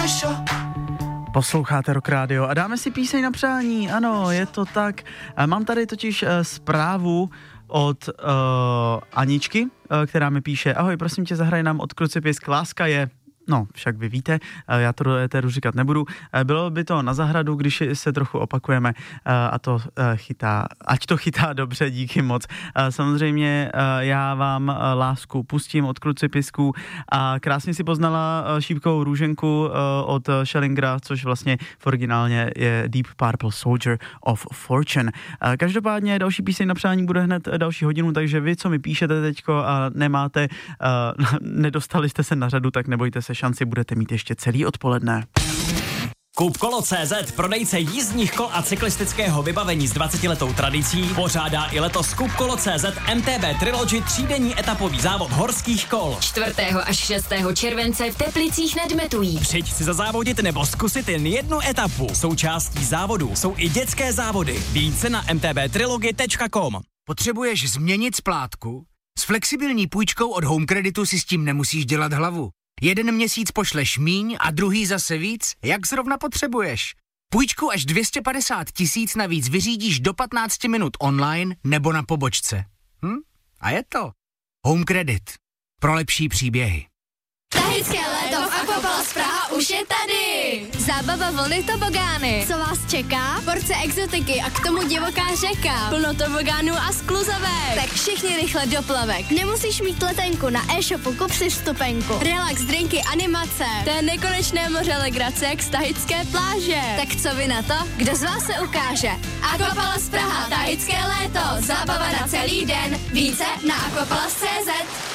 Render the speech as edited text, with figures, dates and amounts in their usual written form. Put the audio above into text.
Posloucháte Rock Radio a dáme si píseň na přání, ano, je to tak. Mám tady totiž zprávu od Aničky, která mi píše: ahoj, prosím tě, zahraj nám od Krucipisk, láska je... No, však vy víte, já to do éteru říkat nebudu. Bylo by to na zahradu, když se trochu opakujeme, a to chytá, ať to chytá dobře, díky moc. Samozřejmě já vám lásku pustím od Krucipisků a krásně si poznala šípkovou růženku od Schellingera, což vlastně v originálně je Deep Purple Soldier of Fortune. Každopádně další píseň na přání bude hned další hodinu, takže vy, co mi píšete teďko a nemáte, nedostali jste se na řadu, tak nebojte se, šanci budete mít ještě celý odpoledne. Kupkolo.cz, prodejce jízdních kol a cyklistického vybavení s 20letou tradicí, pořádá i letos Kupkolo.cz MTB Trilogy třídenní etapový závod horských kol. 4. až 6. července v Teplicích nad Metují. Přijď si zazávodit nebo zkusit jen jednu etapu. Součástí závodu jsou i dětské závody. Více na mtbtrilogy.com. Potřebuješ změnit splátku? S flexibilní půjčkou od Home Creditu si s tím nemusíš dělat hlavu. Jeden měsíc pošleš míň a druhý zase víc, jak zrovna potřebuješ. Půjčku až 250 000 navíc vyřídíš do 15 minut online nebo na pobočce. A je to Home Credit. Pro lepší příběhy. Tahické léto v Aquapalace Praha už je tady! Zábava, vlny, tobogány. Co vás čeká? Porce exotiky a k tomu divoká řeka. Plno tobogánů a skluzavek. Tak všichni rychle do plavek. Nemusíš mít letenku, na e-shopu kup si vstupenku. Relax, drinky, animace. To je nekonečné moře legrace jak z tahické pláže. Tak co vy na to? Kdo z vás se ukáže? Aquapalace Praha, tahické léto. Zábava na celý den. Více na aquapalace.cz.